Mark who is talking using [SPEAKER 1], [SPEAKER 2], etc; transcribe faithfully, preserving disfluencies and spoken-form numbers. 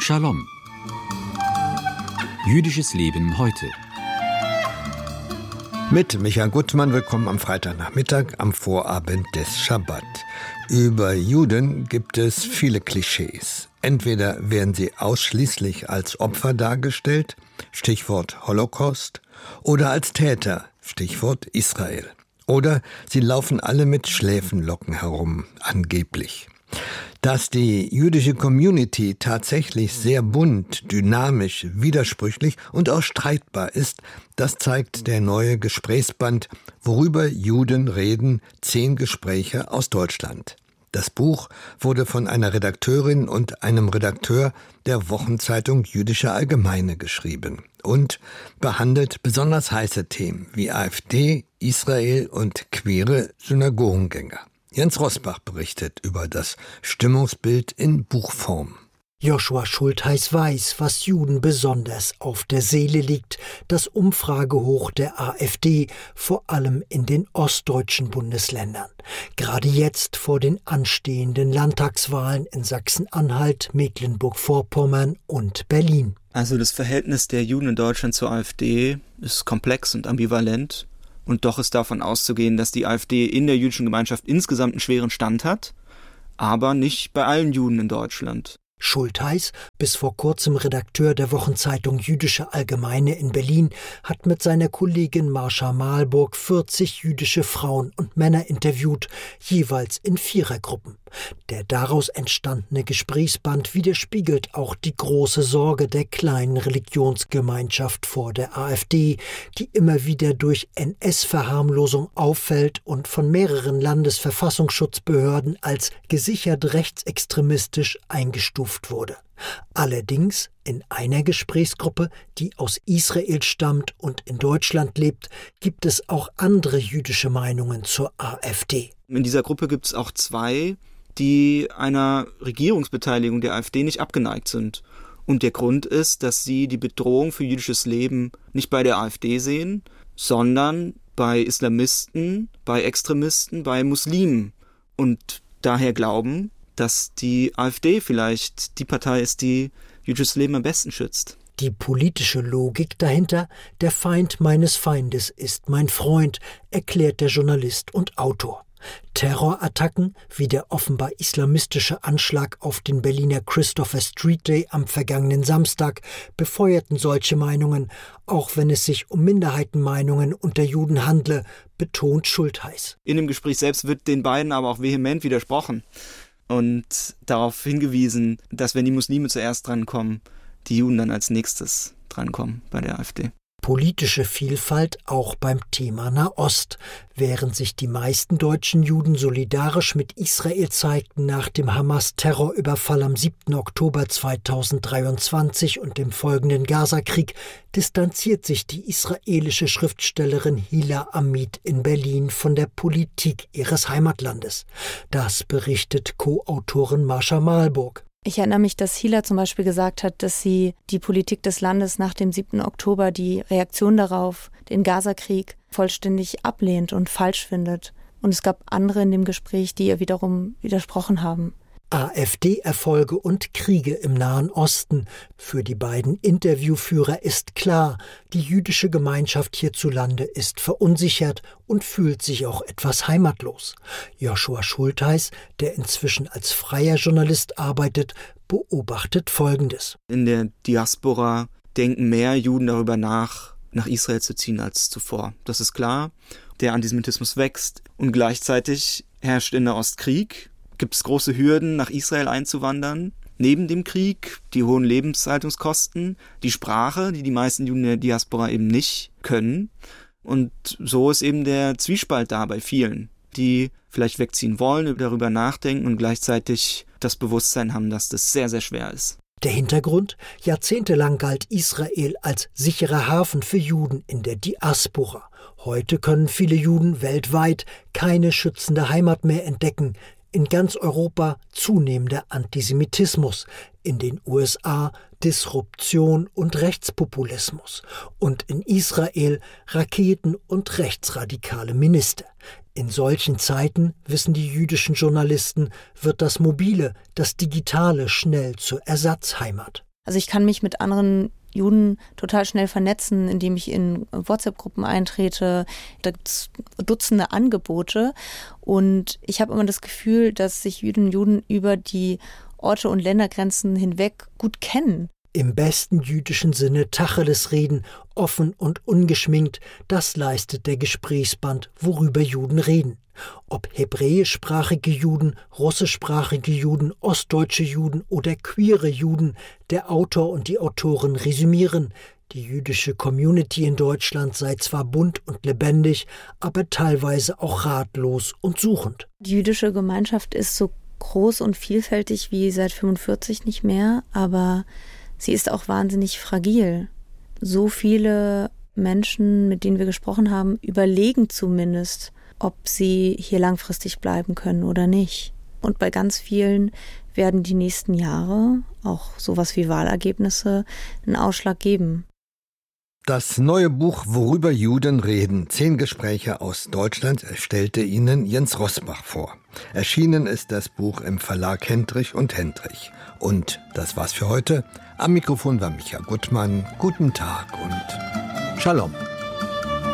[SPEAKER 1] Shalom. Jüdisches Leben heute.
[SPEAKER 2] Mit Michael Gutmann, willkommen am Freitagnachmittag, am Vorabend des Schabbat. Über Juden gibt es viele Klischees. Entweder werden sie ausschließlich als Opfer dargestellt, Stichwort Holocaust, oder als Täter, Stichwort Israel. Oder sie laufen alle mit Schläfenlocken herum, angeblich. Dass die jüdische Community tatsächlich sehr bunt, dynamisch, widersprüchlich und auch streitbar ist, das zeigt der neue Gesprächsband Worüber Juden reden, zehn Gespräche aus Deutschland. Das Buch wurde von einer Redakteurin und einem Redakteur der Wochenzeitung Jüdische Allgemeine geschrieben und behandelt besonders heiße Themen wie AfD, Israel und queere Synagogengänger. Jens Rosbach berichtet über das Stimmungsbild in Buchform.
[SPEAKER 3] Joshua Schultheis weiß, was Juden besonders auf der Seele liegt. Das Umfragehoch der AfD, vor allem in den ostdeutschen Bundesländern. Gerade jetzt vor den anstehenden Landtagswahlen in Sachsen-Anhalt, Mecklenburg-Vorpommern und Berlin.
[SPEAKER 4] Also das Verhältnis der Juden in Deutschland zur AfD ist komplex und ambivalent. Und doch ist davon auszugehen, dass die AfD in der jüdischen Gemeinschaft insgesamt einen schweren Stand hat, aber nicht bei allen Juden in Deutschland.
[SPEAKER 3] Schultheis, bis vor kurzem Redakteur der Wochenzeitung Jüdische Allgemeine in Berlin, hat mit seiner Kollegin Marsha Malburg vierzig jüdische Frauen und Männer interviewt, jeweils in Vierergruppen. Der daraus entstandene Gesprächsband widerspiegelt auch die große Sorge der kleinen Religionsgemeinschaft vor der AfD, die immer wieder durch N S-Verharmlosung auffällt und von mehreren Landesverfassungsschutzbehörden als gesichert rechtsextremistisch eingestuft wurde. Allerdings in einer Gesprächsgruppe, die aus Israel stammt und in Deutschland lebt, gibt es auch andere jüdische Meinungen zur AfD.
[SPEAKER 4] In dieser Gruppe gibt es auch zwei, die einer Regierungsbeteiligung der AfD nicht abgeneigt sind. Und der Grund ist, dass sie die Bedrohung für jüdisches Leben nicht bei der AfD sehen, sondern bei Islamisten, bei Extremisten, bei Muslimen. Und daher glauben, dass die AfD vielleicht die Partei ist, die jüdisches Leben am besten schützt.
[SPEAKER 3] Die politische Logik dahinter: Der Feind meines Feindes ist mein Freund, erklärt der Journalist und Autor. Terrorattacken wie der offenbar islamistische Anschlag auf den Berliner Christopher Street Day am vergangenen Samstag befeuerten solche Meinungen, auch wenn es sich um Minderheitenmeinungen unter Juden handle, betont Schultheis.
[SPEAKER 4] In dem Gespräch selbst wird den beiden aber auch vehement widersprochen und darauf hingewiesen, dass wenn die Muslime zuerst drankommen, die Juden dann als nächstes drankommen bei der AfD.
[SPEAKER 3] Politische Vielfalt auch beim Thema Nahost. Während sich die meisten deutschen Juden solidarisch mit Israel zeigten nach dem Hamas-Terrorüberfall am siebten Oktober zweitausenddreiundzwanzig und dem folgenden Gazakrieg, distanziert sich die israelische Schriftstellerin Hila Amit in Berlin von der Politik ihres Heimatlandes. Das berichtet Co-Autorin Marsha Malburg.
[SPEAKER 5] Ich erinnere mich, dass Hila zum Beispiel gesagt hat, dass sie die Politik des Landes nach dem siebten Oktober, die Reaktion darauf, den Gazakrieg, vollständig ablehnt und falsch findet. Und es gab andere in dem Gespräch, die ihr wiederum widersprochen haben.
[SPEAKER 3] AfD-Erfolge und Kriege im Nahen Osten. Für die beiden Interviewführer ist klar, die jüdische Gemeinschaft hierzulande ist verunsichert und fühlt sich auch etwas heimatlos. Joshua Schultheis, der inzwischen als freier Journalist arbeitet, beobachtet Folgendes.
[SPEAKER 4] In der Diaspora denken mehr Juden darüber nach, nach Israel zu ziehen als zuvor. Das ist klar. Der Antisemitismus wächst und gleichzeitig herrscht in der Ost Krieg. Gibt es große Hürden, nach Israel einzuwandern. Neben dem Krieg die hohen Lebenshaltungskosten, die Sprache, die die meisten Juden in der Diaspora eben nicht können. Und so ist eben der Zwiespalt da bei vielen, die vielleicht wegziehen wollen, darüber nachdenken und gleichzeitig das Bewusstsein haben, dass das sehr, sehr schwer ist.
[SPEAKER 3] Der Hintergrund: Jahrzehntelang galt Israel als sicherer Hafen für Juden in der Diaspora. Heute können viele Juden weltweit keine schützende Heimat mehr entdecken. In ganz Europa zunehmender Antisemitismus, in den U S A Disruption und Rechtspopulismus und in Israel Raketen und rechtsradikale Minister. In solchen Zeiten, wissen die jüdischen Journalisten, wird das Mobile, das Digitale schnell zur Ersatzheimat.
[SPEAKER 5] Also ich kann mich mit anderen Juden total schnell vernetzen, indem ich in WhatsApp-Gruppen eintrete. Da gibt es Dutzende Angebote. Und ich habe immer das Gefühl, dass sich Jüdinnen und Juden über die Orte und Ländergrenzen hinweg gut kennen.
[SPEAKER 3] Im besten jüdischen Sinne Tacheles reden, offen und ungeschminkt, das leistet der Gesprächsband, worüber Juden reden. Ob hebräischsprachige Juden, russischsprachige Juden, ostdeutsche Juden oder queere Juden, der Autor und die Autorin resümieren, die jüdische Community in Deutschland sei zwar bunt und lebendig, aber teilweise auch ratlos und suchend.
[SPEAKER 5] Die jüdische Gemeinschaft ist so groß und vielfältig wie seit fünfundvierzig nicht mehr, aber sie ist auch wahnsinnig fragil. So viele Menschen, mit denen wir gesprochen haben, überlegen zumindest, ob sie hier langfristig bleiben können oder nicht. Und bei ganz vielen werden die nächsten Jahre, auch sowas wie Wahlergebnisse, einen Ausschlag geben.
[SPEAKER 2] Das neue Buch »Worüber Juden reden. Zehn Gespräche aus Deutschland« stellte Ihnen Jens Roßbach vor. Erschienen ist das Buch im Verlag Hendrich und Hendrich. Und das war's für heute. Am Mikrofon war Micha Gutmann. Guten Tag und Shalom.